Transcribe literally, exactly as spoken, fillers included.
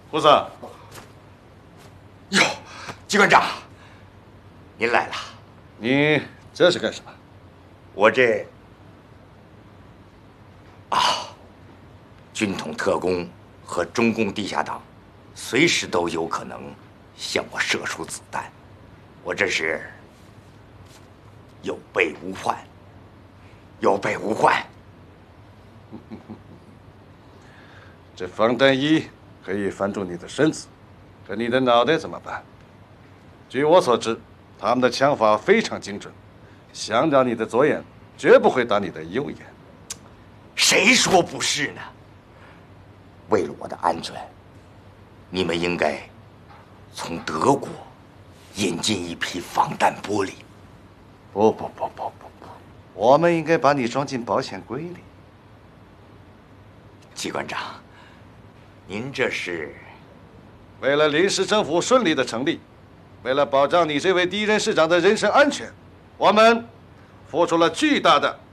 胡子。 哟，机关长，您来了。 你这是干什么？ 我这啊，军统特工和中共地下党，随时都有可能向我射出子弹，我这是有备无患，有备无患。 这防弹衣可以防住你的身子，可你的脑袋怎么办？据我所知，他们的枪法非常精准，想打你的左眼，绝不会打你的右眼。 谁说不是呢？为了我的安全，你们应该从德国引进一批防弹玻璃。 不不不不不不，我们应该把你装进保险柜里。 机关长，您这是为了临时政府顺利的成立，为了保障你这位第一任市长的人身安全，我们付出了巨大的